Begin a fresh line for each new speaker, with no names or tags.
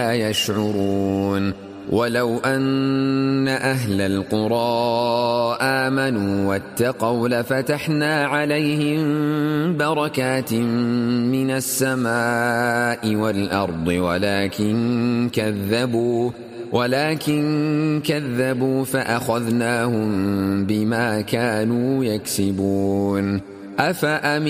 يشعرون ولو أن أهل القرى آمنوا واتقوا لفتحنا عليهم بركات من السماء والأرض ولكن كذبوا فأخذناهم بما كانوا يكسبون.